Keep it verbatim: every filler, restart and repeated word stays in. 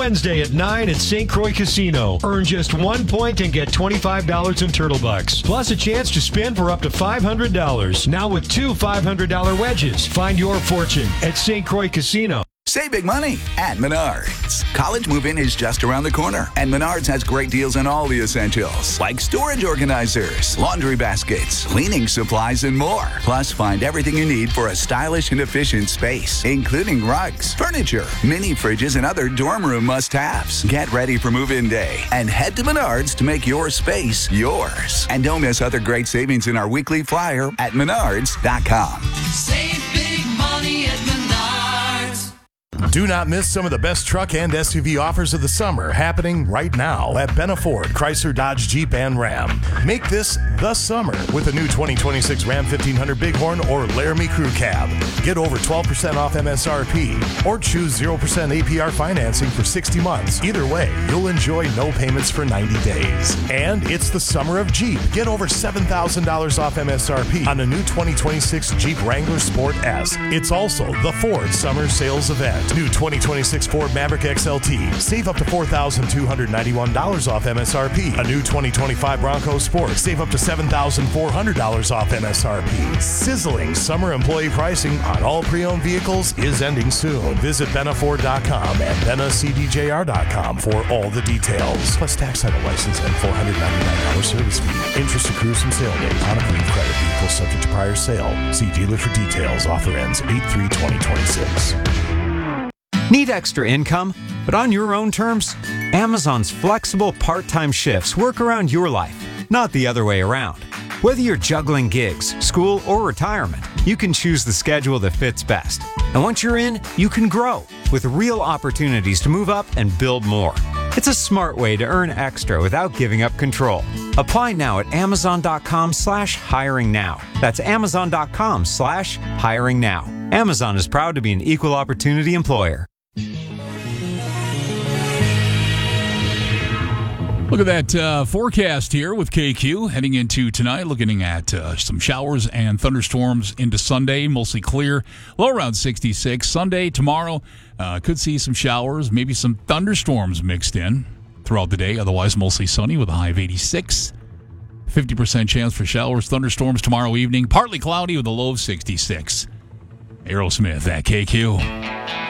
Wednesday at nine at Saint Croix Casino. Earn just one point and get twenty-five dollars in Turtle Bucks. Plus a chance to spin for up to five hundred dollars. Now with two five hundred dollars wedges. Find your fortune at Saint Croix Casino. Save big money at Menards. College move-in is just around the corner, and Menards has great deals on all the essentials, like storage organizers, laundry baskets, cleaning supplies, and more. Plus, find everything you need for a stylish and efficient space, including rugs, furniture, mini fridges, and other dorm room must-haves. Get ready for move-in day and head to Menards to make your space yours. And don't miss other great savings in our weekly flyer at menards dot com. Save big money at Menards. Do not miss some of the best truck and S U V offers of the summer happening right now at Benna Ford, Chrysler, Dodge, Jeep, and Ram. Make this the summer with a new twenty twenty-six Ram fifteen hundred Bighorn or Laramie Crew Cab. Get over twelve percent off M S R P or choose zero percent A P R financing for sixty months. Either way, you'll enjoy no payments for ninety days. And it's the summer of Jeep. Get over seven thousand dollars off M S R P on a new twenty twenty-six Jeep Wrangler Sport S. It's also the Ford Summer Sales Event. New twenty twenty-six Ford Maverick X L T. Save up to four thousand two hundred ninety-one dollars off M S R P. A new twenty twenty-five Bronco Sport. Save up to seven thousand four hundred dollars off M S R P. Sizzling summer employee pricing on all pre-owned vehicles is ending soon. Visit benna ford dot com and benna c d j r dot com for all the details. Plus tax title license and four hundred ninety-nine dollars service fee. Interest accrues from sale date. On approved credit vehicle subject to prior sale. See dealer for details. Offer ends eight three twenty twenty-six. Need extra income, but on your own terms? Amazon's flexible part-time shifts work around your life, not the other way around. Whether you're juggling gigs, school, or retirement, you can choose the schedule that fits best. And once you're in, you can grow with real opportunities to move up and build more. It's a smart way to earn extra without giving up control. Apply now at amazon.com slash hiring now. That's amazon.com slash hiring now. Amazon is proud to be an equal opportunity employer. Look at that uh, forecast here with K Q heading into tonight, looking at uh, some showers and thunderstorms into Sunday, mostly clear, low around sixty-six. Sunday, tomorrow, uh, could see some showers, maybe some thunderstorms mixed in throughout the day, otherwise mostly sunny with a high of eighty-six. fifty percent chance for showers, thunderstorms tomorrow evening, partly cloudy with a low of sixty-six. Aerosmith at K Q.